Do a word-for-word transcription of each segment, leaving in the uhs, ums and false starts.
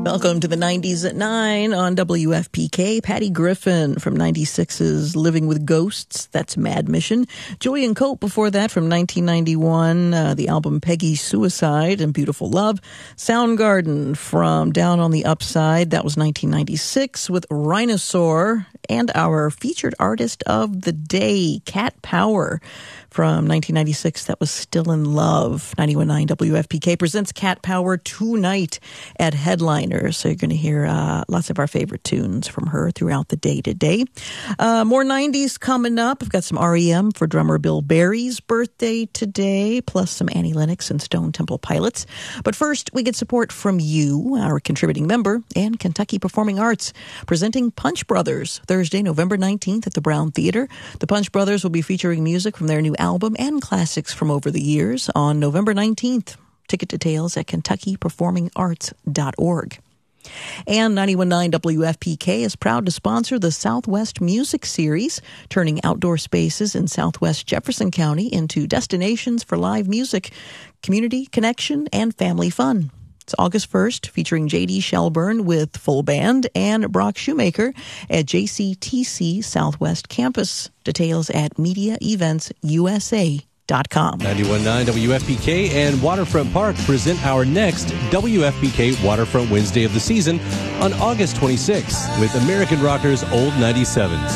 Welcome to the nineties at nine on W F P K. Patty Griffin from ninety-six's Living with Ghosts. That's Mad Mission. Joy and Cope before that from nineteen ninety-one, uh, the album Peggy Suicide and Beautiful Love. Soundgarden from Down on the Upside. That was nineteen ninety-six with Rhinosaur. And our featured artist of the day, Cat Power from nineteen ninety-six. That was Still in Love. ninety-one point nine W F P K presents Cat Power tonight at Headliner. So you're going to hear uh, lots of our favorite tunes from her throughout the day today. Uh, more nineties coming up. I've got some R E M for drummer Bill Berry's birthday today, plus some Annie Lennox and Stone Temple Pilots. But first, we get support from you, our contributing member, and Kentucky Performing Arts, presenting Punch Brothers Thursday, November nineteenth at the Brown Theater. The Punch Brothers will be featuring music from their new album and classics from over the years on November nineteenth. Ticket details at kentucky performing arts dot org. And ninety-one point nine W F P K is proud to sponsor the Southwest Music Series, turning outdoor spaces in Southwest Jefferson County into destinations for live music, community connection, and family fun. It's August first, featuring J D Shelburne with full band and Brock Shoemaker at J C T C Southwest Campus. Details at media events u s a dot com. ninety-one point nine W F P K and Waterfront Park present our next W F P K Waterfront Wednesday of the season on August twenty-sixth with American Rockers Old ninety-sevens.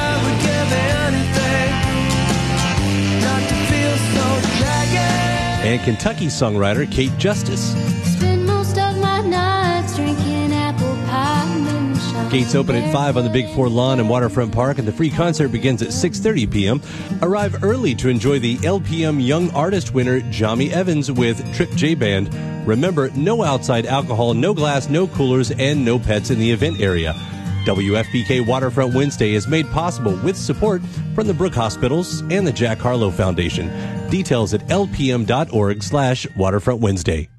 And Kentucky songwriter Kate Justice. Gates open at five on the Big Four lawn in Waterfront Park, and the free concert begins at six thirty p.m. Arrive early to enjoy the L P M Young Artist winner, Jami Evans, with Trip J Band. Remember, no outside alcohol, no glass, no coolers, and no pets in the event area. W F P K Waterfront Wednesday is made possible with support from the Brook Hospitals and the Jack Harlow Foundation. Details at lpm.org slash Waterfront Wednesday.